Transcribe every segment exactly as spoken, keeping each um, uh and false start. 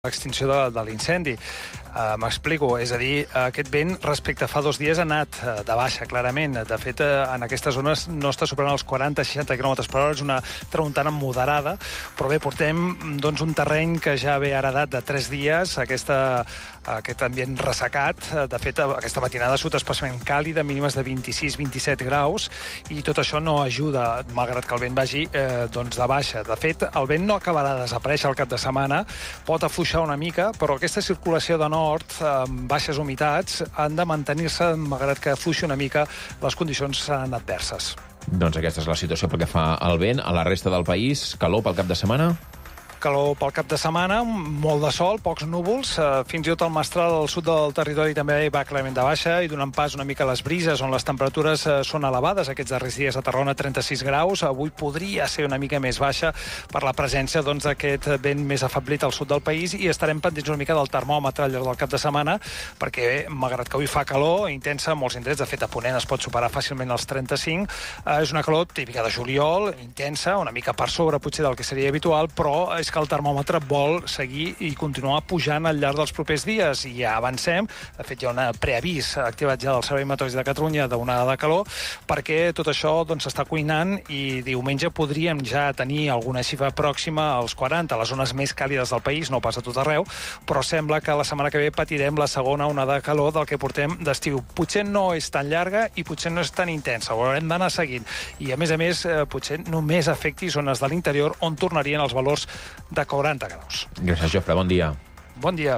l'extinció de, de l'incendi. Uh, M'explico, és a dir, aquest vent respecte a fa dos dies ha anat uh, de baixa, clarament. De fet, uh, en aquestes zones no està superant els quaranta a seixanta quilòmetres per hora, és una tramuntana moderada, però bé, portem doncs, un terreny que ja ve heredat de tres dies, aquesta, aquest ambient ressecat. De fet, aquesta matinada ha sigut especialment càlida, mínimes de vint-i-sis a vint-i-set graus, i tot això no ajuda, malgrat que el vent vagi eh, doncs de baixa. De fet, el vent no acabarà de desaparèixer al cap de setmana, pot afluixar una mica, però aquesta circulació de nord amb baixes humitats han de mantenir-se, malgrat que afluixi una mica, les condicions seran adverses. Doncs aquesta és la situació pel que fa al vent. A la resta del país, calor pel cap de setmana? Calor pel cap de setmana, molt de sol, pocs núvols, fins i tot el mestral al sud del territori també va clarament de baixa i donant pas una mica a les brises, on les temperatures són elevades. Aquests darrers dies a Tarragona trenta-sis graus, avui podria ser una mica més baixa per la presència doncs, d'aquest vent més afeblit al sud del país, i estarem pendents una mica del termòmetre al llarg del cap de setmana, perquè malgrat que avui fa calor intensa, molts indrets, de fet a Ponent es pot superar fàcilment els trenta-cinc, és una calor típica de juliol, intensa, una mica per sobre potser del que seria habitual, però és que el termòmetre vol seguir i continuar pujant al llarg dels propers dies, i ja avancem. De fet, hi ha un preavís activat ja del Servei Meteorològic de Catalunya d'onada de calor, perquè tot això doncs, s'està cuinant, i diumenge podríem ja tenir alguna xifra pròxima als quaranta, les zones més càlides del país, no passa a tot arreu, però sembla que la setmana que ve patirem la segona onada de calor del que portem d'estiu. Potser no és tan llarga i potser no és tan intensa, ho haurem d'anar seguint, i a més a més eh, potser només afecti zones de l'interior on tornarien els valors de quaranta graus. Gràcies, Jofre. Bon dia. Bon dia.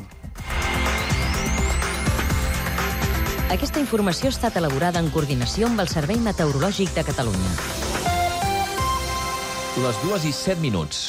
Aquesta informació ha estat elaborada en coordinació amb el Servei Meteorològic de Catalunya. Les dues i set minuts.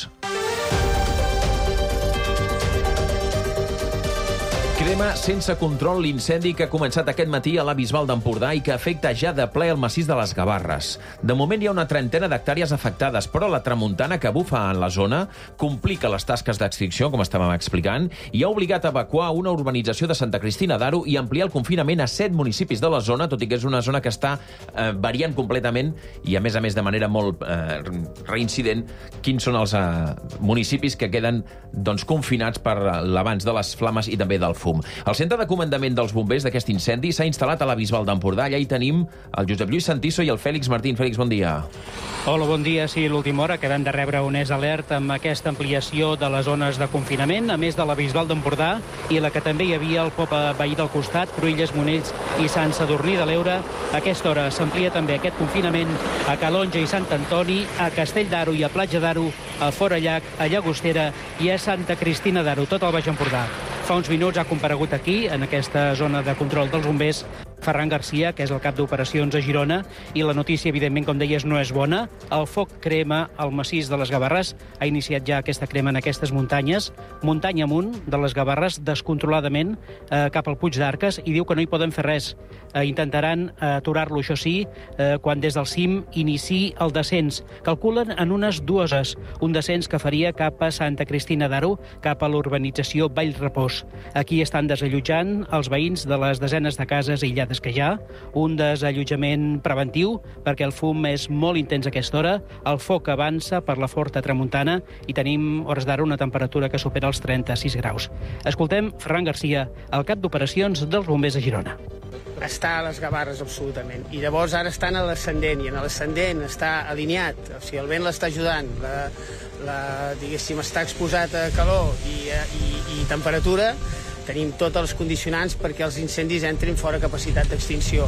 Crema sense control l'incendi que ha començat aquest matí a la Bisbal d'Empordà i que afecta ja de ple el massís de les Gavarres. De moment hi ha una trentena d'hectàrees afectades, però la tramuntana que bufa en la zona complica les tasques d'extinció, com estàvem explicant, i ha obligat a evacuar una urbanització de Santa Cristina d'Aro i ampliar el confinament a set municipis de la zona, tot i que és una zona que està eh, variant completament i, a més a més, de manera molt eh, reincident, quins són els eh, municipis que queden doncs, confinats per l'abans de les flames i també del fum. El centre de comandament dels bombers d'aquest incendi s'ha instal·lat a la Bisbal d'Empordà. Allà hi tenim el Josep Lluís Santiso i el Fèlix Martín. Fèlix, bon dia. Hola, bon dia. Sí, l'última hora acabem de rebre un és alert amb aquesta ampliació de les zones de confinament, a més de la Bisbal d'Empordà i la que també hi havia al poble veí del costat, Cruïlles, Monells i Sant Sadurní de l'Eure. A aquesta hora s'amplia també aquest confinament a Calonge i Sant Antoni, a Castell d'Aro i a Platja d'Aro, a Forallac, a Llagostera i a Santa Cristina d'Aro, tot el Baix Empordà. Fa uns minuts ha comparegut aquí, en aquesta zona de control dels bombers, Ferran Garcia, que és el cap d'operacions a Girona, i la notícia, evidentment, com deies, no és bona. El foc crema el massís de les Gavarres. Ha iniciat ja aquesta crema en aquestes muntanyes, muntanya amunt de les Gavarres, descontroladament, eh, cap al Puig d'Arques, i diu que no hi poden fer res. Eh, intentaran eh, aturar-lo, això sí, eh, quan des del cim iniciï el descens. Calculen en unes dues hores, un descens que faria cap a Santa Cristina d'Aro, cap a l'urbanització Vallrepòs. Aquí estan desallotjant els veïns de les desenes de cases aïllades que hi ha, un desallotjament preventiu, perquè el fum és molt intens a aquesta hora, el foc avança per la forta tramuntana i tenim, hores d'ara, una temperatura que supera els trenta-sis graus. Escoltem Ferran Garcia, el cap d'operacions dels bombers a Girona. Està a les Gavarres, absolutament. I llavors ara estan a l'ascendent, i en l'ascendent està alineat, o sigui, el vent l'està ajudant, la, la, diguéssim, està exposat a calor i, i, i temperatura. Tenim tots els condicionants perquè els incendis entrin fora capacitat d'extinció.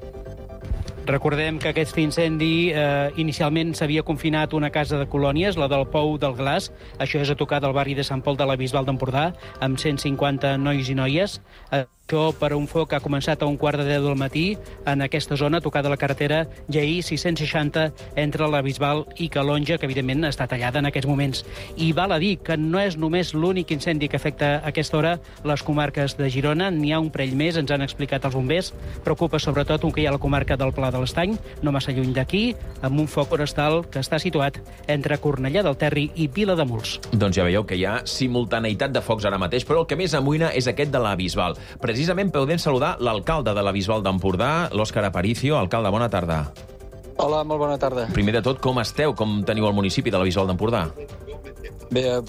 Recordem que aquest incendi eh, inicialment s'havia confinat una casa de colònies, la del Pou del Glaç. Això és a tocar del barri de Sant Pol de la Bisbal d'Empordà, amb cent cinquanta nois i noies. Eh, Això per un foc que ha començat a un quart de deu del matí en aquesta zona, tocada la carretera G I sis cents seixanta entre la Bisbal i Calonge, que evidentment està tallada en aquests moments. I val a dir que no és només l'únic incendi que afecta a aquesta hora les comarques de Girona, n'hi ha un parell més, ens han explicat els bombers. Preocupa sobretot un que hi ha a la comarca del Pla de l'Estany, no massa lluny d'aquí, amb un foc forestal que està situat entre Cornellà del Terri i Vilademuls. Doncs ja veieu que hi ha simultaneïtat de focs ara mateix, però el que més amoïna és aquest de la Bisbal. Precisament podem saludar l'alcalde de la Bisbal d'Empordà, l'Òscar Aparicio. Alcalde, bona tarda. Hola, molt bona tarda. Primer de tot, com esteu? Com teniu el municipi de la Bisbal d'Empordà? Bé,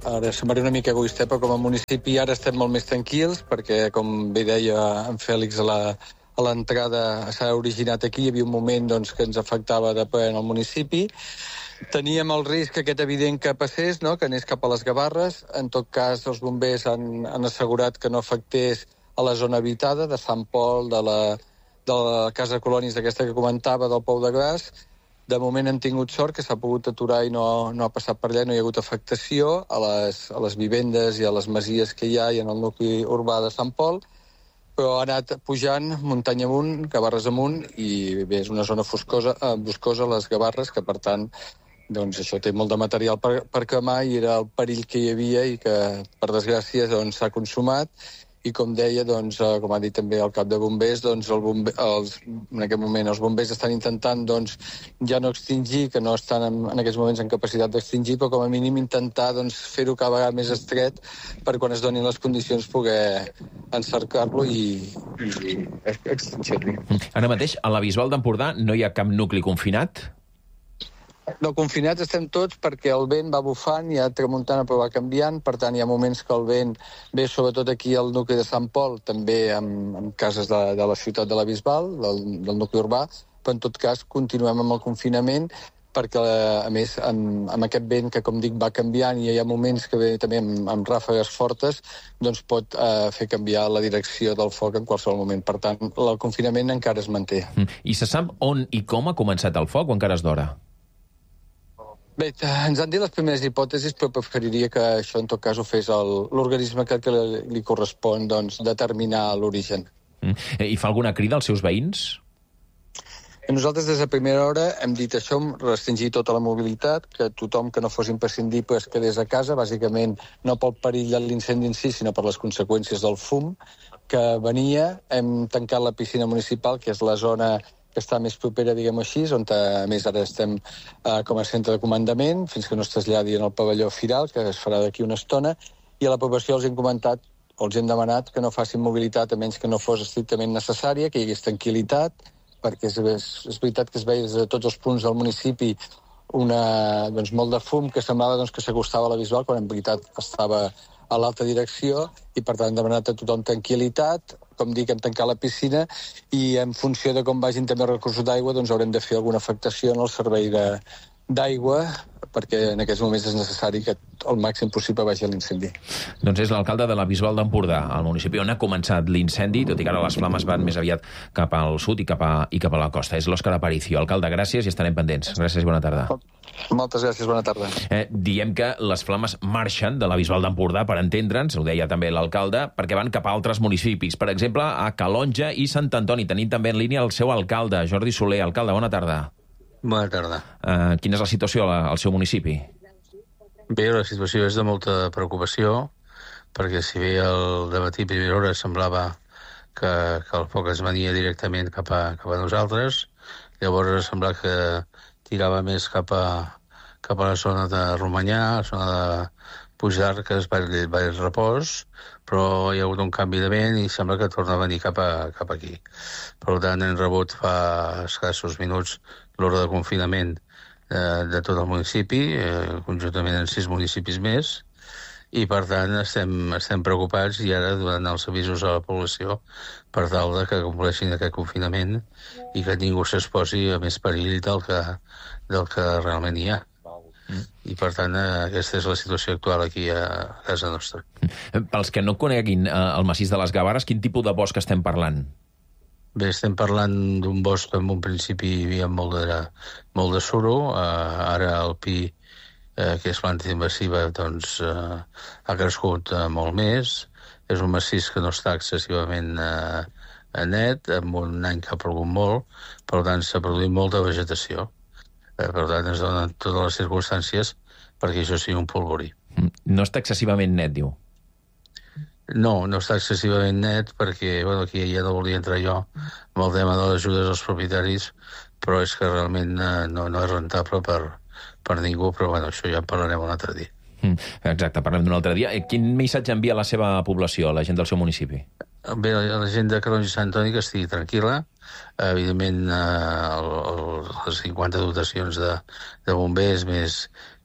ara semblaré una mica egoista, però com a municipi ara estem molt més tranquils, perquè, com bé deia en Fèlix, a la, a l'entrada s'ha originat aquí, hi havia un moment doncs, que ens afectava de ple en el municipi. Teníem el risc aquest evident que passés, no? Que anés cap a les Gavarres. En tot cas, els bombers han, han assegurat que no afectés a la zona habitada de Sant Pol, de la, de la casa de colònies aquesta que comentava, del Pou de Gras. De moment hem tingut sort que s'ha pogut aturar i no, no ha passat per allà, no hi ha hagut afectació a les, a les vivendes i a les masies que hi ha i en el nucli urbà de Sant Pol, però ha anat pujant muntanya amunt, Gavarres amunt, i bé, és una zona foscosa, eh, boscosa, les Gavarres, que per tant doncs això té molt de material per, per cremar i era el perill que hi havia i que, per desgràcia, doncs, s'ha consumat. I com deia, doncs, eh, com ha dit també el cap de bombers, doncs el bombe els, en aquest moment els bombers estan intentant doncs, ja no extingir, que no estan en, en aquests moments en capacitat d'extingir, però com a mínim intentar doncs, fer-ho cada vegada més estret per quan es donin les condicions poder encercar-lo i, i extingir-lo. Ara mateix, a la Bisbal d'Empordà no hi ha cap nucli confinat? No, confinats estem tots perquè el vent va bufant, hi ha tramuntana però va canviant, per tant hi ha moments que el vent ve sobretot aquí al nucli de Sant Pol, també amb, amb cases de, de la ciutat de la Bisbal, del, del nucli urbà, però en tot cas continuem amb el confinament perquè, a més, amb, amb aquest vent que, com dic, va canviant i hi ha moments que ve també amb, amb ràfegues fortes, doncs pot eh, fer canviar la direcció del foc en qualsevol moment. Per tant, el confinament encara es manté. I se sap on i com ha començat el foc o encara és d'hora? Bé, ens han dit les primeres hipòtesis, però preferiria que això en tot cas ho fes l'organisme que, que li correspon doncs, determinar l'origen. Mm. I fa alguna crida als seus veïns? Nosaltres des de primera hora hem dit això, restringir tota la mobilitat, que tothom que no fos imprescindible es quedés a casa, bàsicament no pel perill de l'incendi en si, sinó per les conseqüències del fum que venia. Hem tancat la piscina municipal, que és la zona que està més propera, diguem-ho així, on a més ara estem eh, com a centre de comandament, fins que no es traslladi en el pavelló firal, que es farà d'aquí una estona, i a la població els hem comentat, o els hem demanat que no facin mobilitat a menys que no fos estrictament necessària, que hi hagués tranquil·litat, perquè és, és, és veritat que es veia des de tots els punts del municipi una, doncs, molt de fum que semblava doncs, que s'acostava a la Bisbal, quan en veritat estava a l'alta direcció, i per tant hem demanat a tothom tranquil·litat. Com dic, hem tancat la piscina i en funció de com vagin també els recursos d'aigua doncs haurem de fer alguna afectació en el servei d'aigua, perquè en aquests moments és necessari que el màxim possible vagi a l'incendi. Doncs és l'alcalde de la Bisbal d'Empordà, al municipi on ha començat l'incendi, tot i que ara les flames van més aviat cap al sud i cap a, i cap a la costa. És l'Òscar Aparicio. Alcalde, gràcies i estarem pendents. Gràcies i bona tarda. Moltes gràcies, bona tarda. Eh, diem que les flames marxen de la Bisbal d'Empordà, per entendre'ns, ho deia també l'alcalde, perquè van cap a altres municipis. Per exemple, a Calonja i Sant Antoni. Tenim també en línia el seu alcalde, Jordi Soler. Alcalde, bona tarda. Bona tarda. Eh, quina és la situació al seu municipi? Bé, la situació és de molta preocupació, perquè si bé el dematí a primera hora semblava que, que el foc es venia directament cap a, cap a nosaltres, llavors semblava que tirava més cap a, cap a la zona de Romanyà, la zona de Puigdart, que és Vall, Vall Repòs, però hi ha hagut un canvi de vent i sembla que torna a venir cap, a, cap aquí. Per tant, hem rebut fa escassos minuts l'ordre de confinament eh, de tot el municipi, eh, conjuntament en sis municipis més, i per tant estem, estem preocupats i ara donant els avisos a la població per tal de que compleixin aquest confinament i que ningú s'exposi a més perill del que, del que realment hi ha. Mm. I per tant aquesta és la situació actual aquí a casa nostra. Pels que no coneguin eh, el massís de les Gavarres, quin tipus de bosc estem parlant? Bé, estem parlant d'un bosc que en un principi hi havia molt de, molt de suro, eh, ara el pi, eh, que és planta invasiva, doncs eh, ha crescut eh, molt més. És un massís que no està excessivament eh, net, en un any que ha plogut molt, per tant s'ha produït molta vegetació. Eh, per tant, es donen totes les circumstàncies perquè això sigui un polvorí. No està excessivament net, diu? No, no està excessivament net perquè, bueno, aquí ja no volia entrar jo amb el tema de les ajudes als propietaris, però és que realment eh, no, no és rentable per, per ningú, però bueno, això ja en parlarem un altre dia. Mm, exacte, parlem d'un altre dia. Quin missatge envia a la seva població, a la gent del seu municipi? Bé, la gent de Calonja i Sant Antoni que estigui tranquil·la. Evidentment, eh, el, el, les cinquanta dotacions de, de bombers més,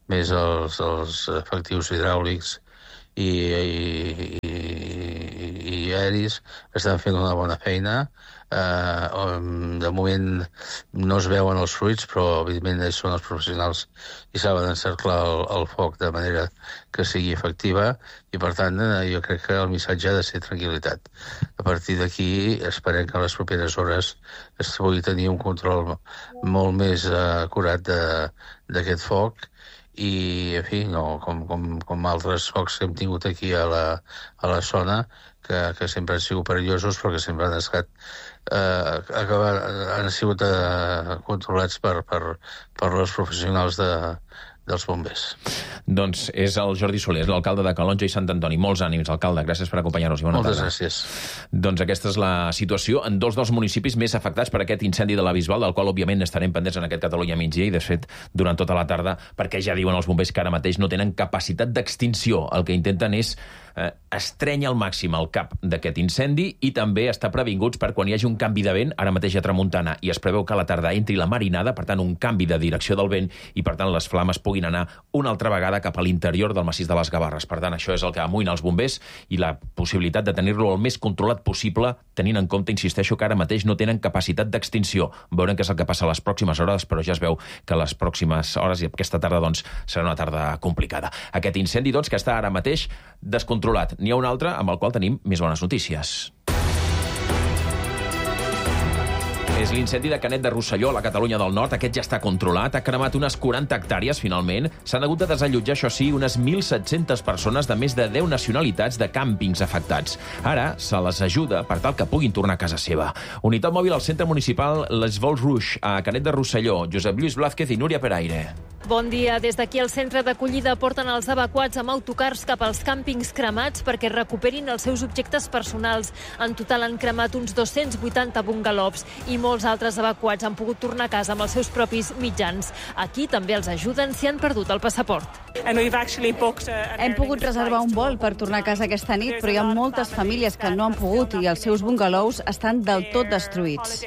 més els, els efectius hidràulics i, i, i, i aeris, estan fent una bona feina. Uh, de moment no es veuen els fruits, però evidentment ells són els professionals i saben encerclar el, el foc de manera que sigui efectiva, i per tant uh, jo crec que el missatge ha de ser tranquil·litat. A partir d'aquí esperem que a les properes hores es pugui tenir un control molt més uh, acurat d'aquest foc, i, en fi, no, com, com, com altres focs que hem tingut aquí a la, a la zona, que, que sempre han sigut perillosos, però que sempre han estat eh, acabar, han sigut eh, controlats per, per, per els professionals de, dels bombers. Doncs és el Jordi Soler, l'alcalde de Calonge i Sant Antoni. Molts ànims, alcalde. Gràcies per acompanyar-nos. Moltes gràcies. Doncs aquesta és la situació en dos dels municipis més afectats per aquest incendi de la Bisbal, del qual, òbviament, estarem pendents en aquest Catalunya migdia i, de fet, durant tota la tarda, perquè ja diuen els bombers que ara mateix no tenen capacitat d'extinció. El que intenten és eh, estrènyer al màxim el cap d'aquest incendi i també estar previnguts per quan hi hagi un canvi de vent, ara mateix a tramuntana, i es preveu que a la tarda entri la marinada, per tant, un canvi de direcció del vent, i, per tant, les flames puguin anar una altra vegada cap a l'interior del massís de les Gavarres. Per tant, això és el que amoïna els bombers i la possibilitat de tenir-lo el més controlat possible, tenint en compte, insisteixo, que ara mateix no tenen capacitat d'extinció. Veurem què és el que passa a les pròximes hores, però ja es veu que les pròximes hores i aquesta tarda, doncs, serà una tarda complicada. Aquest incendi, doncs, que està ara mateix descontrolat. N'hi ha un altre amb el qual tenim més bones notícies. És l'incendi de Canet de Rosselló, a la Catalunya del Nord. Aquest ja està controlat. Ha cremat unes quaranta hectàrees, finalment. S'han hagut de desallotjar, això sí, unes mil set-centes persones de més de deu nacionalitats de càmpings afectats. Ara se les ajuda per tal que puguin tornar a casa seva. Unitat mòbil al centre municipal Les Vols Rouge, a Canet de Rosselló. Josep Lluís Blázquez i Núria Peraire. Bon dia. Des d'aquí al centre d'acollida porten els evacuats amb autocars cap als càmpings cremats perquè recuperin els seus objectes personals. En total han cremat uns dos-cents vuitanta bungalows i molts altres evacuats han pogut tornar a casa amb els seus propis mitjans. Aquí també els ajuden si han perdut el passaport. Hem pogut reservar un vol per tornar a casa aquesta nit, però hi ha moltes famílies que no han pogut i els seus bungalows estan del tot destruïts.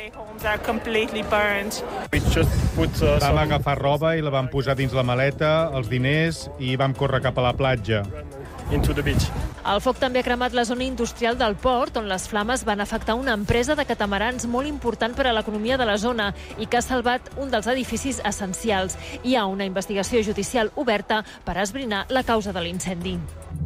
Vam agafar roba i la vam posar dins la maleta, els diners, i vam córrer cap a la platja. El foc també ha cremat la zona industrial del port, on les flames van afectar una empresa de catamarans molt important per a l'economia de la zona i que ha salvat un dels edificis essencials. Hi ha una investigació judicial oberta per esbrinar la causa de l'incendi.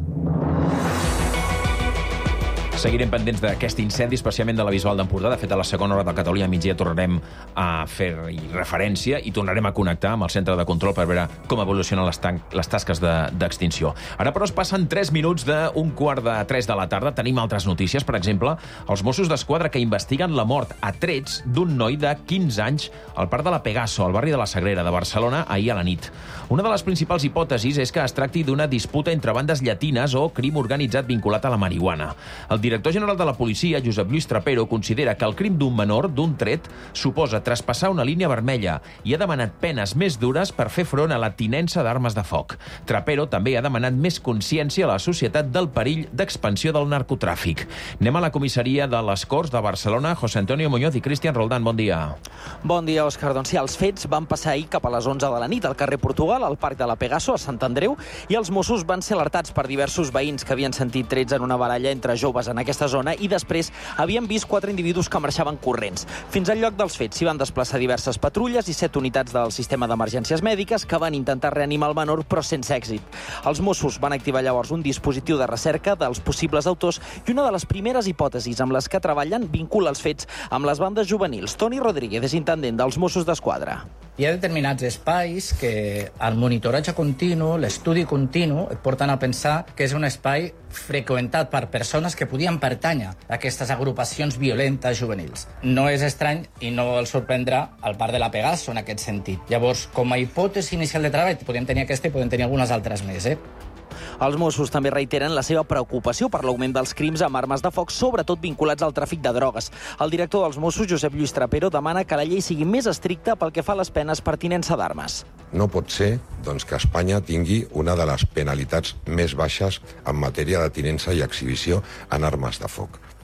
Seguirem pendents d'aquest incendi, especialment de la Bisbal d'Empordà. De fet, a la segona hora del Catalunya migdia tornarem a fer referència i tornarem a connectar amb el centre de control per veure com evolucionen les, les tasques d'extinció. De, Ara, però, es passen tres minuts d'un quart de tres de la tarda. Tenim altres notícies. Per exemple, els Mossos d'Esquadra que investiguen la mort a trets d'un noi de quinze anys al parc de la Pegaso, al barri de la Sagrera de Barcelona, ahir a la nit. Una de les principals hipòtesis és que es tracti d'una disputa entre bandes llatines o crim organitzat vinculat a la marihuana. El El director general de la policia, Josep Lluís Trapero, considera que el crim d'un menor, d'un tret, suposa traspassar una línia vermella i ha demanat penes més dures per fer front a la tinença d'armes de foc. Trapero també ha demanat més consciència a la societat del perill d'expansió del narcotràfic. Anem a la comissaria de les Corts de Barcelona. José Antonio Muñoz i Cristian Roldán, bon dia. Bon dia, Òscar. Doncs sí, els fets van passar ahir cap a les onze de la nit al carrer Portugal, al parc de la Pegaso, a Sant Andreu, i els Mossos van ser alertats per diversos veïns que havien sentit trets en una baralla entre joves en aquesta zona i després havien vist quatre individus que marxaven corrents. Fins al lloc dels fets s'hi van desplaçar diverses patrulles i set unitats del sistema d'emergències mèdiques que van intentar reanimar el menor, però sense èxit. Els Mossos van activar llavors un dispositiu de recerca dels possibles autors i una de les primeres hipòtesis amb les que treballen vincula els fets amb les bandes juvenils. Toni Rodríguez és intendent dels Mossos d'Esquadra. Hi ha determinats espais que el monitoratge continu, l'estudi continu, et porten a pensar que és un espai freqüentat per persones que podien pertànyer a aquestes agrupacions violentes juvenils. No és estrany i no els sorprendrà el parc de la Pegaso en aquest sentit. Llavors, com a hipòtesi inicial de treball, podem tenir aquesta i podem tenir algunes altres més, eh? Els Mossos també reiteren la seva preocupació per l'augment dels crims amb armes de foc, sobretot vinculats al tràfic de drogues. El director dels Mossos, Josep Lluís Trapero, demana que la llei sigui més estricta pel que fa a les penes per tinença d'armes. No pot ser doncs, que Espanya tingui una de les penalitats més baixes en matèria de tinença i exhibició en armes de foc.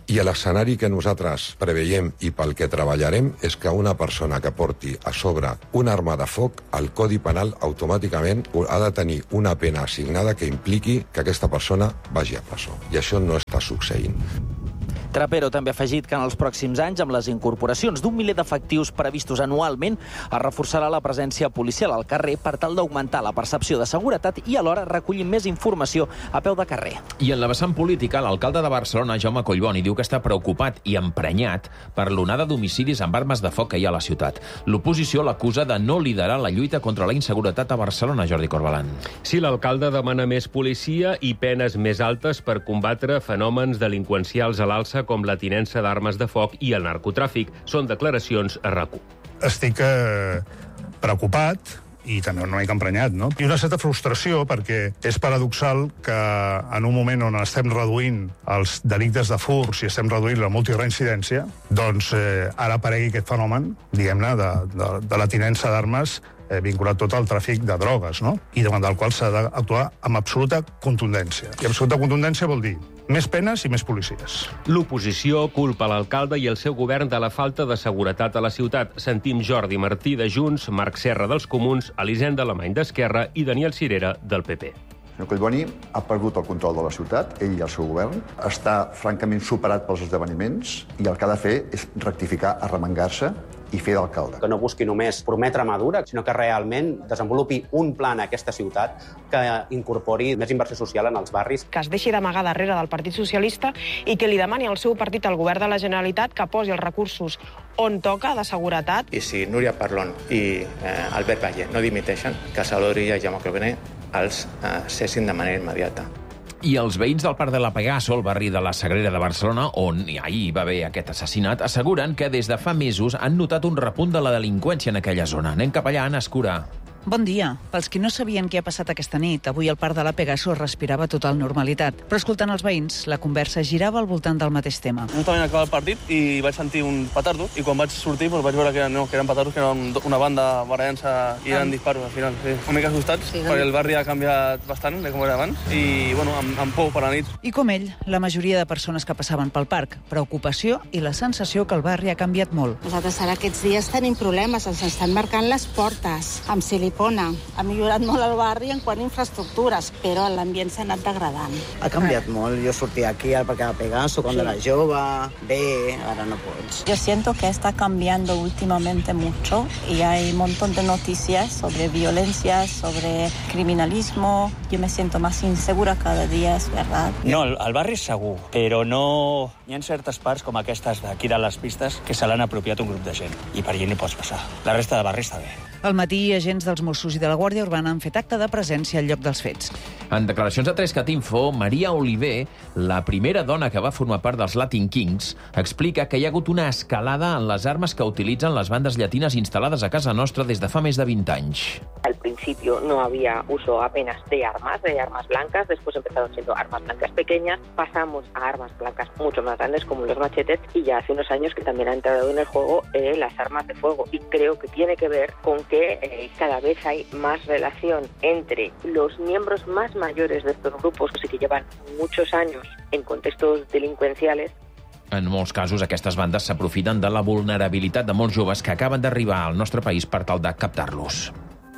I l'escenari que nosaltres preveiem i pel que treballarem és que una persona que porti a sobre una arma de foc, el Codi Penal automàticament ha de tenir una pena assignada que impliqui que aquesta persona vagi a presó. I això no està succeint. Trapero també ha afegit que en els pròxims anys, amb les incorporacions d'un miler d'efectius previstos anualment, es reforçarà la presència policial al carrer per tal d'augmentar la percepció de seguretat i alhora recollir més informació a peu de carrer. I en la vessant política, l'alcalde de Barcelona, Jaume Collboni, diu que està preocupat i emprenyat per l'onada d'homicidis amb armes de foc que hi ha a la ciutat. L'oposició l'acusa de no liderar la lluita contra la inseguretat a Barcelona, Jordi Corbalan. Sí, l'alcalde demana més policia i penes més altes per combatre fenòmens delinqüencials a l'alça com la tinença d'armes de foc i el narcotràfic. Són declaracions a RAC u. Estic eh, preocupat i també una mica emprenyat, no? I una certa frustració, perquè és paradoxal que en un moment on estem reduint els delictes de furs i estem reduint la multireincidència, doncs eh, ara aparegui aquest fenomen, diguem-ne, de, de, de la tinença d'armes eh, vinculat tot al tràfic de drogues, no? I davant del qual s'ha d'actuar amb absoluta contundència. I absoluta contundència vol dir més penes i més policies. L'oposició culpa l'alcalde i el seu govern de la falta de seguretat a la ciutat. Sentim Jordi Martí de Junts, Marc Serra dels Comuns, Elisenda Alemany d'Esquerra i Daniel Cirera del P P. El senyor Collboni ha perdut el control de la ciutat, ell i el seu govern, està francament superat pels esdeveniments i el que ha de fer és rectificar, arremangar-se i fer d'alcalde. Que no busqui només prometre mà dura, sinó que realment desenvolupi un pla en aquesta ciutat que incorpori més inversió social en els barris. Que es deixi d'amagar darrere del Partit Socialista i que li demani al seu partit, al govern de la Generalitat, que posi els recursos on toca de seguretat. I si Núria Parlon i eh, Albert Valle no dimiteixen, que Salvador Illa i Jaume Collboni els eh, cessin de manera immediata. I els veïns del Parc de la Pegaso, el barri de la Sagrera de Barcelona, on ahir va haver aquest assassinat, asseguren que des de fa mesos han notat un repunt de la delinqüència en aquella zona. Anem cap allà, Anna Escura. Bon dia. Pels qui no sabien què ha passat aquesta nit, avui el Parc de la Pegaso respirava total normalitat. Però escoltant els veïns, la conversa girava al voltant del mateix tema. Justament acaba el partit i vaig sentir un petardo i quan vaig sortir doncs, vaig veure que, no, que eren petardos, que eren una banda barallant-se i eren ah. disparos al final. Sí. Una mica assustats, sí, perquè el barri ha canviat bastant de com era abans i bueno, amb, amb por per la nit. I com ell, la majoria de persones que passaven pel parc, preocupació i la sensació que el barri ha canviat molt. Nosaltres ara aquests dies tenim problemes, ens estan marcant les portes amb silicona. Ha millorat molt el barri en quant a infraestructures, però l'ambient s'ha anat degradant. Ha canviat molt. Jo sortia aquí al Parque de la Pegaso quan sí. era jove, bé, ahora no pots. Yo siento que está cambiando últimamente mucho y hay un montón de noticias sobre violencia, sobre criminalismo. Yo me siento más insegura cada día, es verdad. No, el, el barri és segur, però no... Hi ha certes parts com aquestes d'aquí de les pistes que se l'han apropiat un grup de gent i per allà no pots passar. La resta de barri està bé. Al matí, agents dels Mossos i de la Guàrdia Urbana han fet acte de presència al lloc dels fets. En declaracions a tres cat info, Maria Oliver, la primera dona que va formar part dels Latin Kings, explica que hi ha hagut una escalada en les armes que utilitzen les bandes llatines instal·lades a casa nostra des de fa més de vint anys. Al principio no había uso apenas de armas, de armas blancas, después empezaron siendo armas blancas pequeñas, pasamos a armas blancas mucho más grandes como los machetes y ya hace unos años que también ha entrado en el juego eh, las armas de fuego y creo que tiene que ver con que que eh, cada vez hay más relación entre los miembros más mayores de estos grupos, que sí que llevan muchos años en contextos delincuenciales. En molts casos, aquestes bandes s'aprofiten de la vulnerabilitat de molts joves que acaben d'arribar al nostre país per tal de captar-los.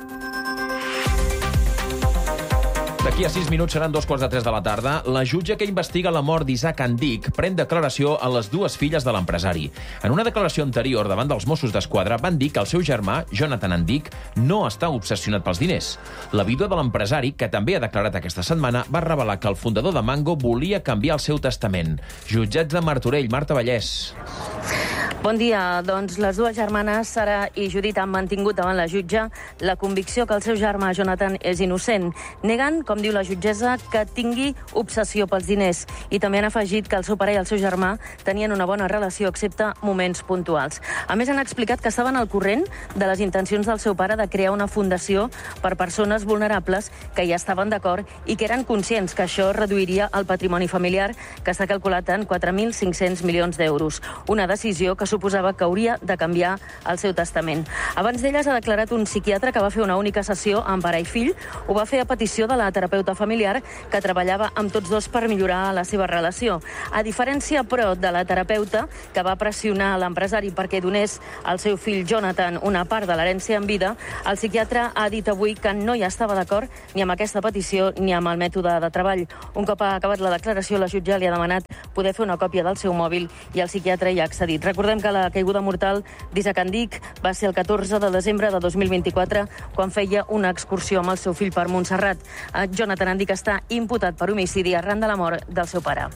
D'aquí a sis minuts seran dos quarts de tres de la tarda. La jutge que investiga la mort d'Isaac Andic pren declaració a les dues filles de l'empresari. En una declaració anterior davant dels Mossos d'Esquadra van dir que el seu germà, Jonathan Andic, no està obsessionat pels diners. La vídua de l'empresari, que també ha declarat aquesta setmana, va revelar que el fundador de Mango volia canviar el seu testament. Jutjats de Martorell, Marta Vallès. Bon dia. Doncs les dues germanes, Sara i Judit, han mantingut davant la jutge la convicció que el seu germà, Jonathan, és innocent, negant, com diu la jutgessa, que tingui obsessió pels diners. I també han afegit que el seu pare i el seu germà tenien una bona relació, excepte moments puntuals. A més, han explicat que estaven al corrent de les intencions del seu pare de crear una fundació per persones vulnerables, que ja estaven d'acord i que eren conscients que això reduiria el patrimoni familiar, que està calculat en quatre mil cinc-cents milions d'euros. Una decisió que suposava que hauria de canviar el seu testament. Abans d'elles ha declarat un psiquiatre que va fer una única sessió amb pare i fill. Ho va fer a petició de la terapeuta familiar que treballava amb tots dos per millorar la seva relació. A diferència, però, de la terapeuta que va pressionar l'empresari perquè donés al seu fill Jonathan una part de l'herència en vida, el psiquiatre ha dit avui que no hi estava d'acord ni amb aquesta petició ni amb el mètode de treball. Un cop ha acabat la declaració, la jutge li ha demanat poder fer una còpia del seu mòbil i el psiquiatre hi ha accedit. Recordem que la caiguda mortal d'Isaac Andic va ser el catorze de desembre de dos mil vint-i-quatre, quan feia una excursió amb el seu fill per Montserrat. Jonathan Andic està imputat per homicidi arran de la mort del seu pare.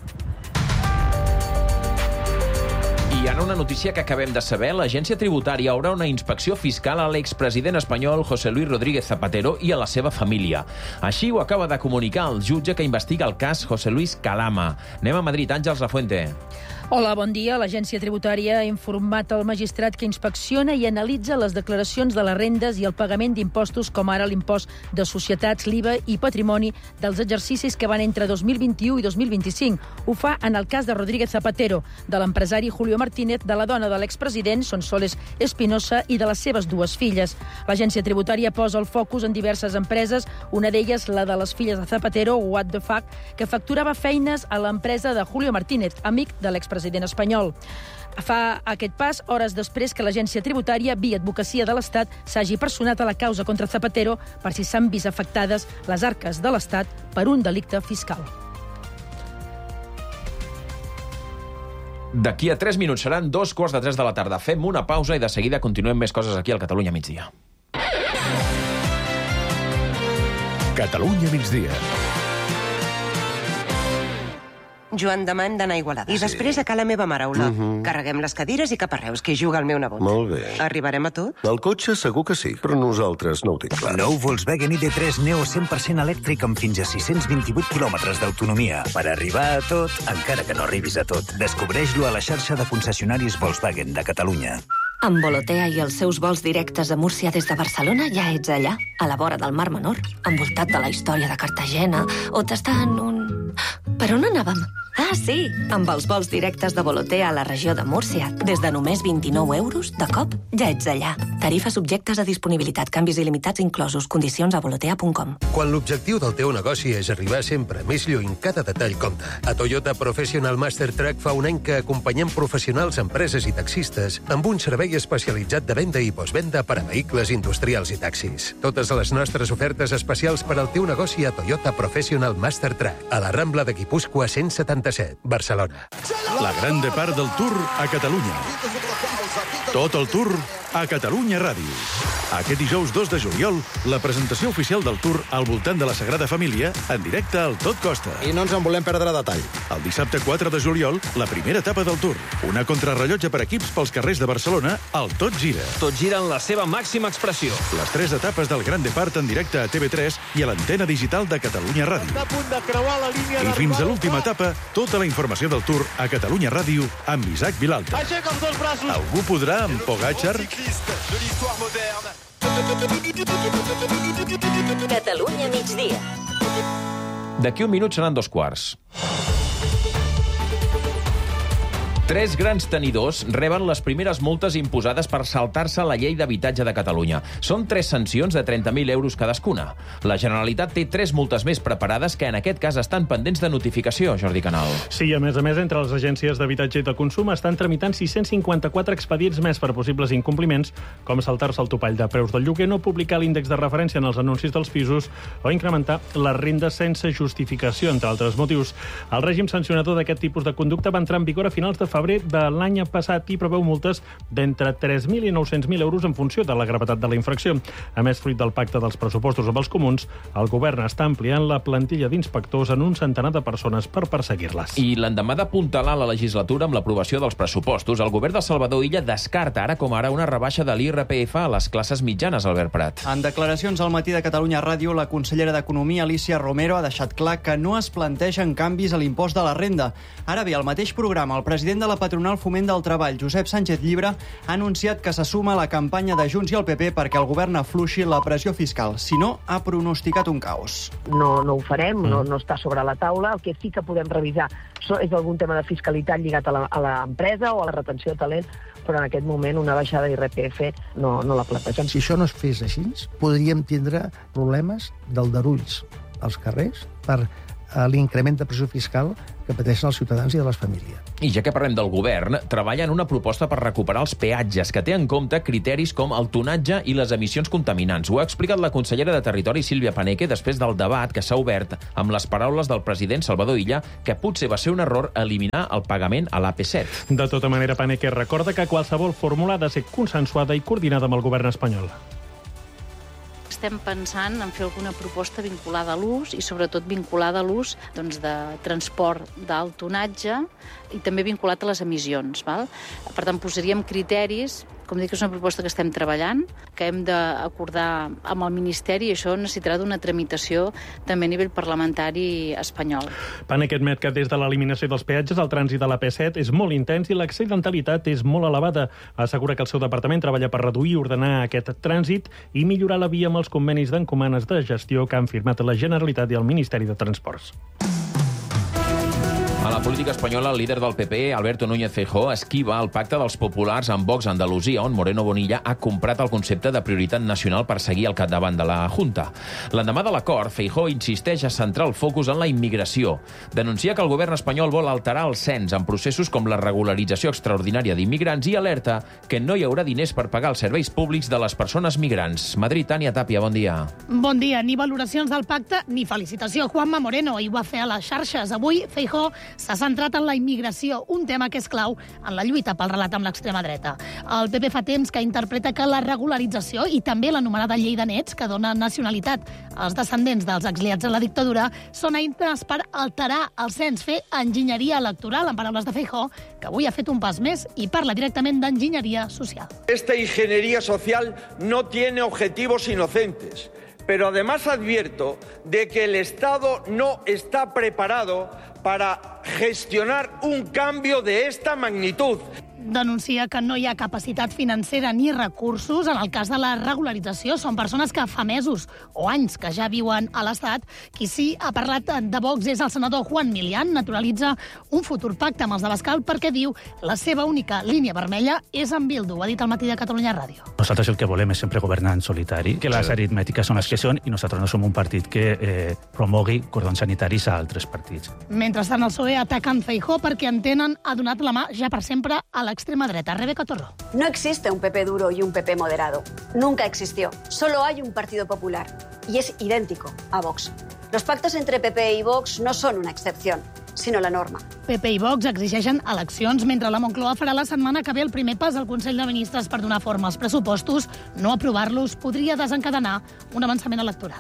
I en una notícia que acabem de saber, l'agència tributària obre una inspecció fiscal a l'expresident espanyol José Luis Rodríguez Zapatero i a la seva família. Així ho acaba de comunicar el jutge que investiga el cas José Luis Calama. Anem a Madrid, Àngels Lafuente. Hola, bon dia. L'agència tributària ha informat el magistrat que inspecciona i analitza les declaracions de les rendes i el pagament d'impostos, com ara l'impost de societats, l'I V A i patrimoni dels exercicis que van entre dos mil vint-i-u i dos mil vint-i-cinc. Ho fa en el cas de Rodríguez Zapatero, de l'empresari Julio Martínez, de la dona de l'expresident, Sonsoles Espinosa, i de les seves dues filles. L'agència tributària posa el focus en diverses empreses, una d'elles la de les filles de Zapatero, What the Fuck, que facturava feines a l'empresa de Julio Martínez, amic de l'expresident president espanyol. Fa aquest pas hores després que l'agència tributària, via advocacia de l'Estat, s'hagi personat a la causa contra Zapatero per si s'han vist afectades les arques de l'Estat per un delicte fiscal. D'aquí a tres minuts seran dos quarts de tres de la tarda. Fem una pausa i de seguida continuem més coses aquí al Catalunya migdia. Catalunya migdia. Joan, demà hem d'anar a Igualada. I després a Ca la meva mare, Olot. Uh -huh. Carreguem les cadires i cap a Reus, que hi juga el meu nebot. Molt bé. Arribarem a tot? El cotxe segur que sí, però nosaltres no ho tinc clar. Nou Volkswagen I D tres Neo cent per cent elèctric amb fins a sis-cents vint-i-vuit quilòmetres d'autonomia. Per arribar a tot, encara que no arribis a tot. Descobreix-lo a la xarxa de concessionaris Volkswagen de Catalunya. Amb Volotea i els seus vols directes a Múrcia des de Barcelona ja ets allà, a la vora del Mar Menor, envoltat de la història de Cartagena, o tastant un... Per on anàvem? Ah, sí, amb els vols directes de Volotea a la regió de Múrcia. Des de només vint-i-nou euros, de cop, ja ets allà. Tarifes subjectes a disponibilitat, canvis il·limitats inclosos, condicions a volotea punt com. Quan l'objectiu del teu negoci és arribar sempre més lluny, cada detall compta. A Toyota Professional Master Track fa un any que acompanyem professionals, empreses i taxistes amb un servei especialitzat de venda i postvenda per a vehicles industrials i taxis. Totes les nostres ofertes especials per al teu negoci a Toyota Professional Master Track, a la Rambla de Guipúscoa cent setanta-set, Barcelona. La gran part del Tour a Catalunya. Tot el Tour a Catalunya Ràdio. Aquest dijous dos de juliol, la presentació oficial del Tour al voltant de la Sagrada Família en directe al Tot Costa. I no ens en volem perdre detall. El dissabte quatre de juliol, la primera etapa del Tour. Una contrarrellotge per equips pels carrers de Barcelona al Tot Gira. Tot gira en la seva màxima expressió. Les tres etapes del Gran Depart en directe a T V tres i a l'antena digital de Catalunya Ràdio. I fins a l'última etapa, tota la informació del Tour a Catalunya Ràdio amb Isaac Vilalta. Algú podrà amb Pogacar? Catalunya migdia. D'aquí un minut seran dos quarts. Tres grans tenidors reben les primeres multes imposades per saltar-se la llei d'habitatge de Catalunya. Són tres sancions de trenta mil euros cadascuna. La Generalitat té tres multes més preparades que en aquest cas estan pendents de notificació, Jordi Canal. Sí, a més a més, entre les agències d'habitatge i de consum estan tramitant sis-cents cinquanta-quatre expedients més per possibles incompliments, com saltar-se el topall de preus del lloguer, no publicar l'índex de referència en els anuncis dels pisos o incrementar les rendes sense justificació, entre altres motius. El règim sancionador d'aquest tipus de conducta va entrar en vigor a finals de febrer de l'any passat i preveu multes d'entre tres mil i nou-cents mil euros en funció de la gravetat de la infracció. A més, fruit del pacte dels pressupostos amb els comuns, el govern està ampliant la plantilla d'inspectors en un centenar de persones per perseguir-les. I l'endemà d'apuntalar la legislatura amb l'aprovació dels pressupostos, el govern de Salvador Illa descarta ara com ara una rebaixa de l'I R P F a les classes mitjanes, Albert Prat. En declaracions al matí de Catalunya Ràdio, la consellera d'Economia, Alicia Romero, ha deixat clar que no es plantegen canvis a l'impost de la renda. Ara bé, al mateix programa, el president de la patronal Foment del Treball, Josep Sánchez Llibre, ha anunciat que se suma a la campanya de Junts i el P P perquè el govern afluixi la pressió fiscal. Si no, ha pronosticat un caos. No, no ho farem, mm. no, no està sobre la taula. El que sí que podem revisar és algun tema de fiscalitat lligat a l'empresa o a la retenció de talent, però en aquest moment una baixada d'I R P F no, no la plantegem. Si això no es fes així, podríem tindre problemes d'aldarulls als carrers per l'increment de pressió fiscal que pateixen els ciutadans i de les famílies. I ja que parlem del govern, treballa en una proposta per recuperar els peatges que té en compte criteris com el tonatge i les emissions contaminants. Ho ha explicat la consellera de Territori, Sílvia Paneque, després del debat que s'ha obert amb les paraules del president Salvador Illa, que potser va ser un error eliminar el pagament a l'A P set. De tota manera, Paneque recorda que qualsevol fórmula ha de ser consensuada i coordinada amb el govern espanyol. Estem pensant en fer alguna proposta vinculada a l'ús i sobretot vinculada a l'ús doncs, de transport d'alt tonatge i també vinculat a les emissions. Val? Per tant, posaríem criteris, com dic, és una proposta que estem treballant, que hem d'acordar amb el Ministeri i això necessitarà d'una tramitació també a nivell parlamentari espanyol. Paneque admet que des de l'eliminació dels peatges el trànsit de l'A P set és molt intens i l'accidentalitat és molt elevada. Assegura que el seu departament treballa per reduir i ordenar aquest trànsit i millorar la via amb els convenis d'encomanes de gestió que han firmat la Generalitat i el Ministeri de Transports. A la política espanyola, el líder del P P, Alberto Núñez Feijóo, esquiva el pacte dels populars amb Vox a Andalusia, on Moreno Bonilla ha comprat el concepte de prioritat nacional per seguir al capdavant de la Junta. L'endemà de l'acord, Feijóo insisteix a centrar el focus en la immigració. Denuncia que el govern espanyol vol alterar el cens en processos com la regularització extraordinària d'immigrants i alerta que no hi haurà diners per pagar els serveis públics de les persones migrants. Madrid, Tània Tàpia, bon dia. Bon dia. Ni valoracions del pacte ni felicitació. Juanma Moreno hi va fer a les xarxes. Avui, Feijóo s'ha centrat en la immigració, un tema que és clau en la lluita pel relat amb l'extrema dreta. El P P fa temps que interpreta que la regularització i també l'anomenada llei de nets, que dona nacionalitat als descendents dels exiliats de la dictadura, són eines per alterar el cens, fer enginyeria electoral, en paraules de Feijóo, que avui ha fet un pas més i parla directament d'enginyeria social. Esta ingeniería social no tiene objetivos inocentes. Pero además advierto de que el Estado no está preparado para gestionar un cambio de esta magnitud. Denuncia que no hi ha capacitat financera ni recursos. En el cas de la regularització, són persones que fa mesos o anys que ja viuen a l'Estat. Qui sí ha parlat de Vox és el senador Juan Milián. Naturalitza un futur pacte amb els d'Abascal perquè diu la seva única línia vermella és amb Bildu. Ho ha dit al matí de Catalunya Ràdio. Nosaltres el que volem és sempre governar en solitari, que les aritmètiques són les que són i nosaltres no som un partit que eh, promogui cordons sanitaris a altres partits. Mentrestant, el P S O E ataquen Feijóo perquè entenen ha donat la mà ja per sempre a l'extrema dreta. Rebeca Torró. No existe un P P duro y un P P moderado. Nunca existió. Solo hay un Partido Popular. Y es idéntico a Vox. Los pactos entre P P y Vox no son una excepción, sino la norma. P P i Vox exigeixen eleccions, mentre la Moncloa farà la setmana que ve el primer pas al Consell de Ministres per donar forma als pressupostos. No aprovar-los podria desencadenar un avançament electoral.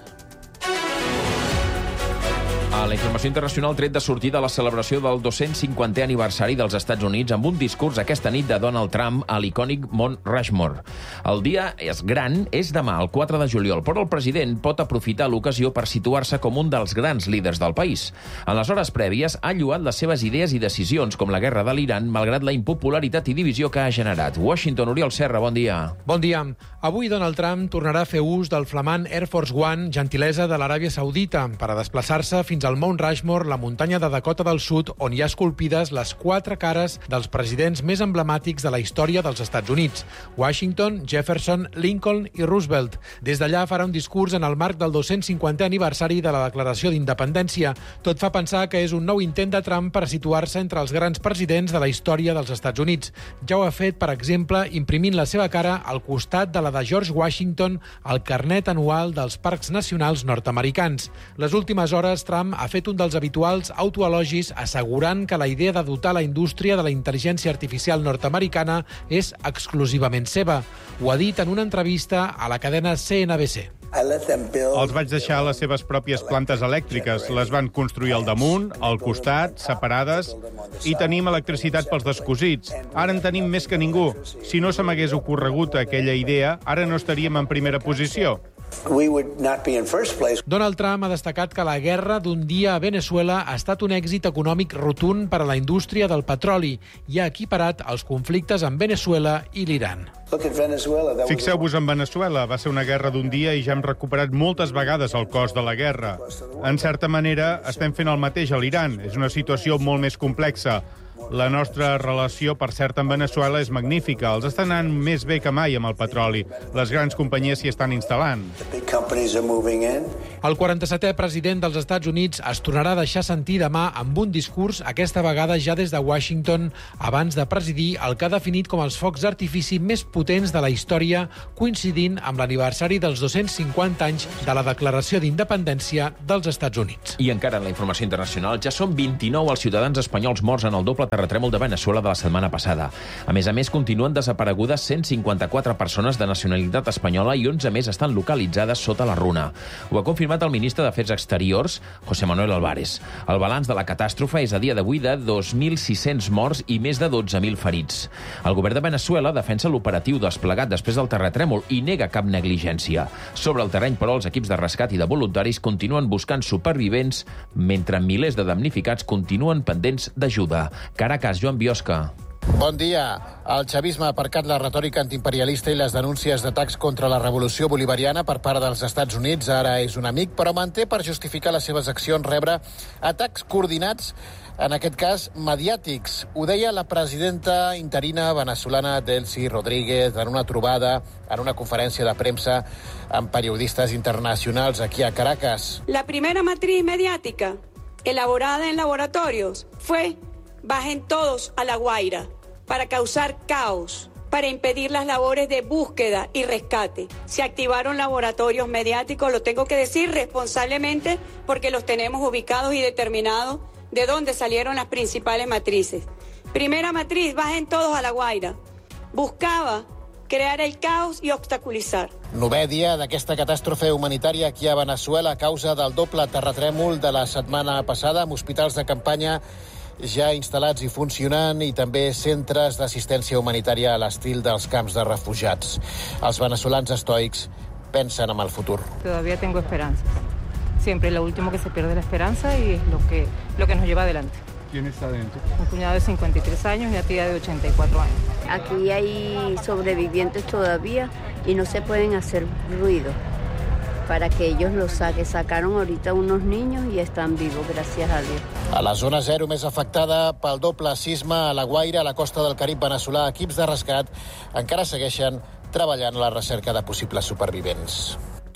A la informació internacional, tret de sortida a la celebració del dos-cents cinquantè aniversari dels Estats Units amb un discurs aquesta nit de Donald Trump a l'icònic Mont Rushmore. El dia és gran, és demà, el quatre de juliol, però el president pot aprofitar l'ocasió per situar-se com un dels grans líders del país. En les hores prèvies ha lloat les seves idees i decisions, com la guerra de l'Iran, malgrat la impopularitat i divisió que ha generat. Washington, Oriol Serra, bon dia. Bon dia. Avui Donald Trump tornarà a fer ús del flamant Air Force One, gentilesa de l'Aràbia Saudita, per a desplaçar-se fins al Mount Rushmore, la muntanya de Dakota del Sud, on hi ha esculpides les quatre cares dels presidents més emblemàtics de la història dels Estats Units: Washington, Jefferson, Lincoln i Roosevelt. Des d'allà farà un discurs en el marc del dos-cents cinquantè aniversari de la Declaració d'Independència. Tot fa pensar que és un nou intent de Trump per situar-se entre els grans presidents de la història dels Estats Units. Ja ho ha fet, per exemple, imprimint la seva cara al costat de la de George Washington al carnet anual dels parcs nacionals nord-americans. Les últimes hores, Trump ha fet un dels habituals autoelogis assegurant que la idea de dotar la indústria de la intel·ligència artificial nord-americana és exclusivament seva. Ho ha dit en una entrevista a la cadena C N B C. Els vaig deixar a les seves pròpies plantes elèctriques. Les van construir al damunt, al costat, separades, i tenim electricitat pels descosits. Ara en tenim més que ningú. Si no se m'hagués ocorregut aquella idea, ara no estaríem en primera posició. Donald Trump ha destacat que la guerra d'un dia a Venezuela ha estat un èxit econòmic rotund per a la indústria del petroli i ha equiparat els conflictes amb Venezuela i l'Iran. Fixeu-vos en Venezuela. Va ser una guerra d'un dia i ja hem recuperat moltes vegades el cost de la guerra. En certa manera, estem fent el mateix a l'Iran. És una situació molt més complexa. La nostra relació, per cert, amb Venezuela és magnífica. Els està anant més bé que mai amb el petroli. Les grans companyies s'hi estan instal·lant. El quaranta-setè president dels Estats Units es tornarà a deixar sentir demà amb un discurs, aquesta vegada ja des de Washington, abans de presidir el que ha definit com els focs d'artifici més potents de la història, coincidint amb l'aniversari dels dos-cents cinquanta anys de la Declaració d'Independència dels Estats Units. I encara en la informació internacional, ja són vint-i-nou els ciutadans espanyols morts en el doble terratrèmol de Venezuela de la setmana passada. A més a més, continuen desaparegudes cent cinquanta-quatre persones de nacionalitat espanyola i onze més estan localitzades sota la runa. Ho ha confirmat el ministre d'Afers Exteriors, José Manuel Álvarez. El balanç de la catàstrofe és a dia d'avui de dos mil sis-cents morts i més de dotze mil ferits. El govern de Venezuela defensa l'operatiu desplegat després del terratrèmol i nega cap negligència. Sobre el terreny, però, els equips de rescat i de voluntaris continuen buscant supervivents, mentre milers de damnificats continuen pendents d'ajuda. Caracas, Joan Biosca. Bon dia. El xavisme ha aparcat la retòrica antiimperialista i les denúncies d'atacs contra la revolució bolivariana per part dels Estats Units. Ara és un amic, però manté per justificar les seves accions rebre atacs coordinats, en aquest cas mediàtics. Ho deia la presidenta interina venezolana Delcy Rodríguez en una trobada, en una conferència de premsa amb periodistas internacionals aquí a Caracas. La primera matriz mediática elaborada en laboratorios fue: bajen todos a La Guaira para causar caos, para impedir las labores de búsqueda y rescate. Se activaron laboratorios mediáticos, lo tengo que decir responsablemente porque los tenemos ubicados y determinados de dónde salieron las principales matrices. Primera matriz, bajen todos a La Guaira. Buscaba crear el caos i obstaculitzar. Novè dia d'aquesta catàstrofe humanitària aquí a Venezuela a causa del doble terratrèmol de la setmana passada, amb hospitals de campanya ja instal·lats i funcionant i també centres d'assistència humanitària a l'estil dels camps de refugiats. Els venezolans estoics pensen en el futur. Todavía tengo esperanza. Siempre lo último que se pierde la esperanza y es lo que, lo que nos lleva adelante. ¿Quién está adentro? Un cuñado de cincuenta y tres años y una tía de ochenta y cuatro años. Aquí hay sobrevivientes todavía y no se pueden hacer ruido para que ellos los saquen. Sacaron ahorita unos niños y están vivos, gracias a Dios. A la zona zero més afectada pel doble sisme a La Guaira, a la costa del Carib veneçolà, equips de rescat encara segueixen treballant a la recerca de possibles supervivents.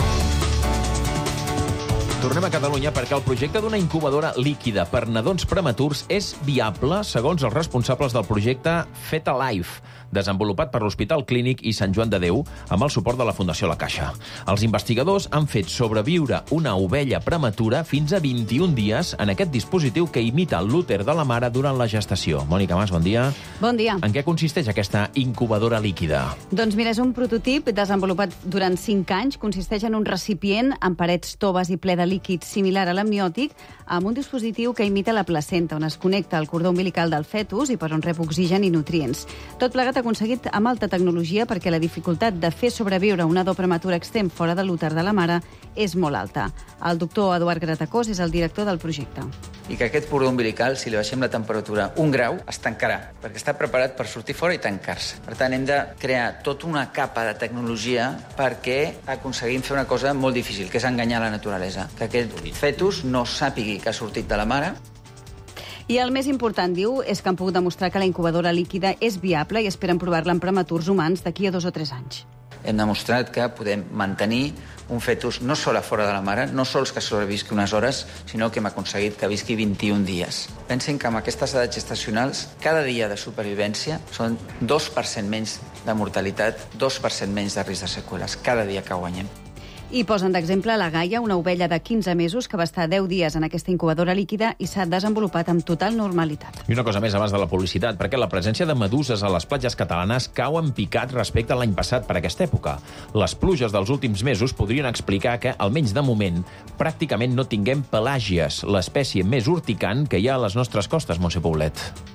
Tornem a Catalunya perquè el projecte d'una incubadora líquida per nadons prematurs és viable, segons els responsables del projecte Feta Life, desenvolupat per l'Hospital Clínic i Sant Joan de Déu amb el suport de la Fundació La Caixa. Els investigadors han fet sobreviure una ovella prematura fins a vint-i-un dies en aquest dispositiu que imita l'úter de la mare durant la gestació. Mònica Mas, bon dia. Bon dia. En què consisteix aquesta incubadora líquida? Doncs mira, és un prototip desenvolupat durant cinc anys. Consisteix en un recipient amb parets toves i ple de líquid similar a l'amniòtic, amb un dispositiu que imita la placenta, on es connecta al cordó umbilical del fetus i per on rep oxigen i nutrients. Tot plegat aconseguit amb alta tecnologia perquè la dificultat de fer sobreviure un nadó prematur extrem fora de l'úter de la mare és molt alta. El doctor Eduard Gratacós és el director del projecte. I que aquest cordó umbilical, si li baixem la temperatura un grau, es tancarà, perquè està preparat per sortir fora i tancar-se. Per tant, hem de crear tota una capa de tecnologia perquè aconseguim fer una cosa molt difícil, que és enganyar la naturalesa. Que aquest fetus no sàpigui que ha sortit de la mare. I el més important, diu, és que han pogut demostrar que la incubadora líquida és viable i esperen provar-la en prematurs humans d'aquí a dos o tres anys. Hem demostrat que podem mantenir un fetus no sols a fora de la mare, no sols que sobrevisqui unes hores, sinó que hem aconseguit que visqui vint-i-un dies. Pensin que amb aquestes edats gestacionals, cada dia de supervivència són dos per cent menys de mortalitat, dos per cent menys de risc de seqüeles, cada dia que guanyem. I posen d'exemple la Gaia, una ovella de quinze mesos que va estar deu dies en aquesta incubadora líquida i s'ha desenvolupat amb total normalitat. I una cosa més abans de la publicitat, perquè la presència de meduses a les platges catalanes cau en picat respecte a l'any passat per aquesta època. Les pluges dels últims mesos podrien explicar que, almenys de moment, pràcticament no tinguem pelàgies, l'espècie més urticant que hi ha a les nostres costes, Montse Poblet.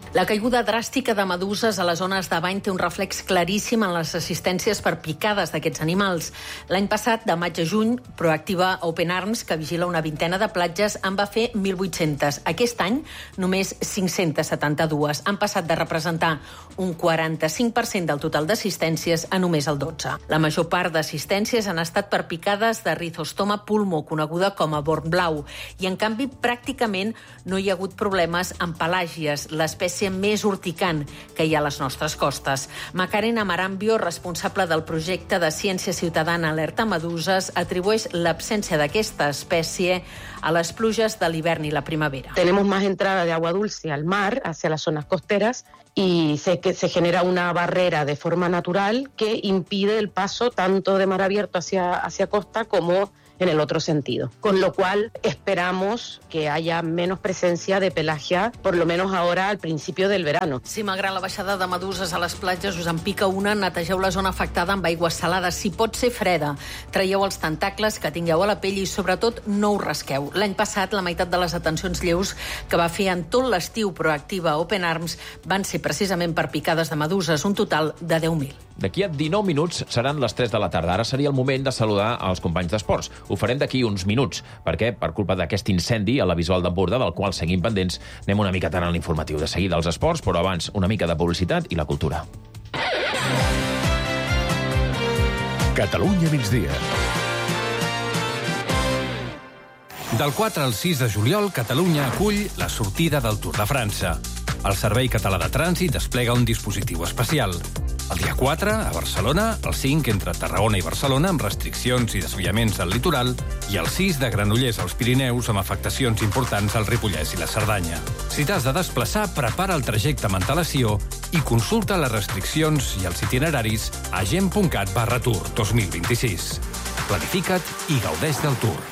La caiguda dràstica de meduses a les zones de bany té un reflex claríssim en les assistències per picades d'aquests animals. L'any passat, de maig a juny, Proactiva Open Arms, que vigila una vintena de platges, en va fer mil vuit-cents. Aquest any, només cinc-centes setanta-dues. Han passat de representar un quaranta-cinc per cent del total d'assistències a només el dotze. La major part d'assistències han estat per picades de Rhizostoma pulmo, coneguda com a born blau, i en canvi pràcticament no hi ha hagut problemes amb pelàgies, l'espècie més urticant que hi ha a les nostres costes. Macarena Marambio, responsable del projecte de Ciència Ciutadana Alerta Meduses, atribueix l'absència d'aquesta espècie a les pluges de l'hivern i la primavera. Tenemos más entrada de agua dulce al mar, hacia las zonas costeras, y se, que se genera una barrera de forma natural que impide el paso tanto de mar abierto hacia, hacia costa como en el otro sentido. Con lo cual esperamos que haya menos presencia de pelagia, por lo menos ahora al principio del verano. Si malgrat la baixada de meduses a les platges us en pica una, netegeu la zona afectada amb aigües salades. Si pot ser freda, traieu els tentacles que tingueu a la pell i sobretot no us rasqueu. L'any passat la meitat de les atencions lleus que va fer en tot l'estiu Proactiva Open Arms van ser precisament per picades de meduses, un total de deu mil. D'aquí a dinou minuts seran les tres de la tarda. Ara seria el moment de saludar els companys d'esports. Ho farem d'aquí uns minuts, perquè per culpa d'aquest incendi a la Bisbal d'Empordà, del qual seguim pendents, anem una mica tant a l'informatiu. De seguida als esports, però abans una mica de publicitat i la cultura. Catalunya migdia. Del quatre al sis de juliol, Catalunya acull la sortida del Tour de França. El Servei Català de Trànsit desplega un dispositiu especial. El dia quatre, a Barcelona, el cinc entre Tarragona i Barcelona, amb restriccions i desviaments al litoral, i el sis de Granollers als Pirineus, amb afectacions importants al Ripollès i la Cerdanya. Si t'has de desplaçar, prepara el trajecte amb antelació i consulta les restriccions i els itineraris a gent.cat barra tour dos mil vint-i-sis. Planifica't i gaudeix del Tour.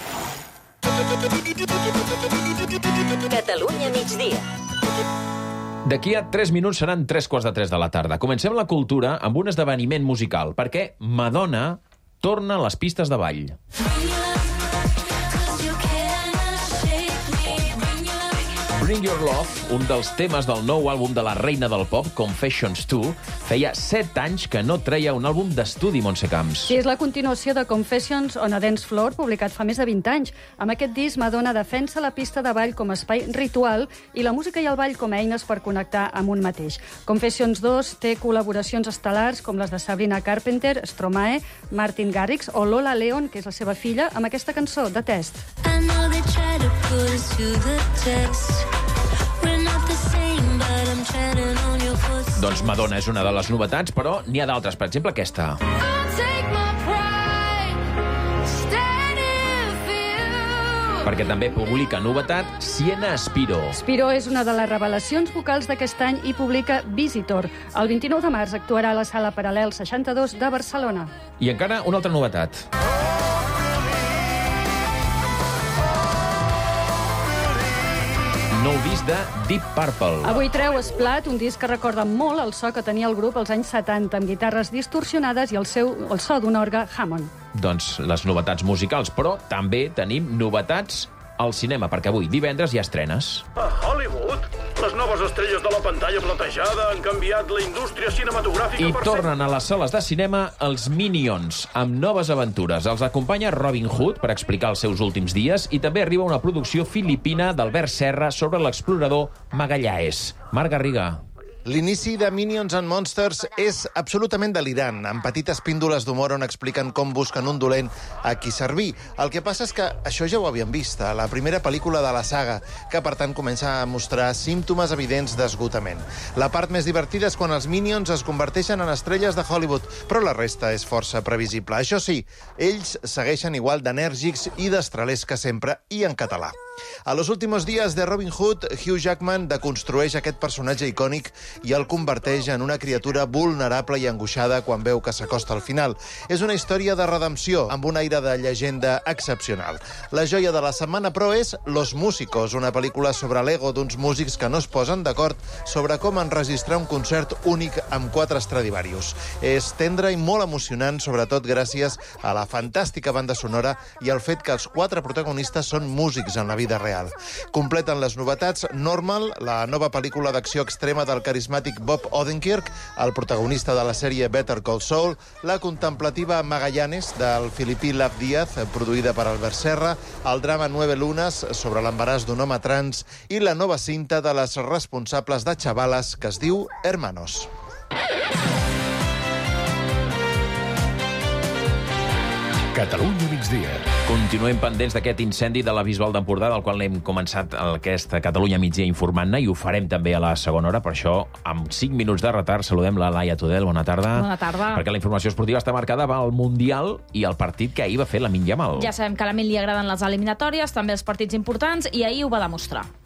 Catalunya migdia. D'aquí a tres minuts seran tres quarts de tres de la tarda. Comencem la cultura amb un esdeveniment musical, perquè Madonna torna a les pistes de ball. Bring Your Love, un dels temes del nou àlbum de la reina del pop, Confessions dos, feia set anys que no treia un àlbum d'estudi, Montse Camps. Sí, és la continuació de Confessions on a Dance Floor, publicat fa més de vint anys. Amb aquest disc, Madonna defensa la pista de ball com a espai ritual i la música i el ball com a eines per connectar amb un mateix. Confessions dos té col·laboracions estel·lars com les de Sabrina Carpenter, Stromae, Martin Garrix o Lola Leon, que és la seva filla, amb aquesta cançó, The Test. I know they try to put us to the test. Doncs Madonna és una de les novetats, però n'hi ha d'altres. Per exemple, aquesta. Perquè també publica novetat Siena Spiro. Spiro és una de les revelacions vocals d'aquest any i publica Visitor. El vint-i-nou de març actuarà a la Sala Paral·lel seixanta-dos de Barcelona. I encara una altra novetat. Nou disc de Deep Purple. Avui treu Splat, un disc que recorda molt el so que tenia el grup als anys setanta, amb guitarres distorsionades i el, seu, el so d'un orgue Hammond. Doncs les novetats musicals, però també tenim novetats al cinema, perquè avui, divendres, hi ha estrenes. A Hollywood, les noves estrelles de la pantalla platejada han canviat la indústria cinematogràfica I per tornen a les sales de cinema els Minions, amb noves aventures. Els acompanya Robin Hood per explicar els seus últims dies i també arriba una producció filipina d'Albert Serra sobre l'explorador Magallanes. Marc Garriga. L'inici de Minions and Monsters és absolutament delirant, amb petites píndoles d'humor on expliquen com busquen un dolent a qui servir. El que passa és que això ja ho havíem vist a la primera pel·lícula de la saga, que per tant comença a mostrar símptomes evidents d'esgotament. La part més divertida és quan els Minions es converteixen en estrelles de Hollywood, però la resta és força previsible. Això sí, ells segueixen igual d'enèrgics i destralers que sempre, i en català. A los últimos días de Robin Hood, Hugh Jackman deconstrueix aquest personatge icònic i el converteix en una criatura vulnerable i angoixada quan veu que s'acosta al final. És una història de redempció, amb un aire de llegenda excepcional. La joia de la setmana, però, és Los Músicos, una pel·lícula sobre l'ego d'uns músics que no es posen d'acord sobre com enregistrar un concert únic amb quatre Stradivarius. És tendre i molt emocionant, sobretot gràcies a la fantàstica banda sonora i al fet que els quatre protagonistes són músics en la vida vida real. Completen les novetats Normal, la nova pel·lícula d'acció extrema del carismàtic Bob Odenkirk, el protagonista de la sèrie Better Call Saul, la contemplativa Magallanes, del filipí Lav Díaz, produïda per Albert Serra, el drama Nueve Lunas, sobre l'embaràs d'un home trans, i la nova cinta de les responsables de Chavalas, que es diu Hermanos. Catalunya migdia. Continuem pendents d'aquest incendi de la Bisbal d'Empordà, del qual hem començat aquesta Catalunya migdia informant-ne, i ho farem també a la segona hora. Per això, amb cinc minuts de retard, saludem la Laia Tudel. Bona tarda. Bona tarda. Perquè la informació esportiva està marcada pel Mundial i el partit que ahir va fer Lamine Yamal. Ja sabem que a Lamine li agraden les eliminatòries, també els partits importants, i ahir ho va demostrar.